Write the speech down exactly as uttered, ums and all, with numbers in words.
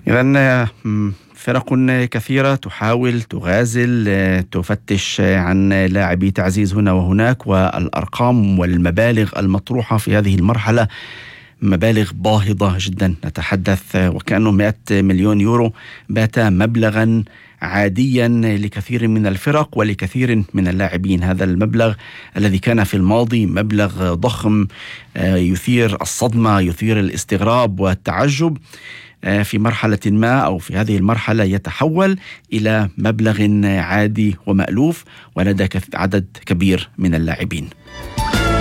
إذن فرق كثيرة تحاول تغازل تفتش عن لاعبي تعزيز هنا وهناك، والأرقام والمبالغ المطروحة في هذه المرحلة مبالغ باهظة جدا. نتحدث وكأنه مئة مليون يورو بات مبلغا عاديا لكثير من الفرق ولكثير من اللاعبين. هذا المبلغ الذي كان في الماضي مبلغ ضخم يثير الصدمة، يثير الاستغراب والتعجب، في مرحلة ما أو في هذه المرحلة يتحول إلى مبلغ عادي ومألوف ولدى عدد كبير من اللاعبين.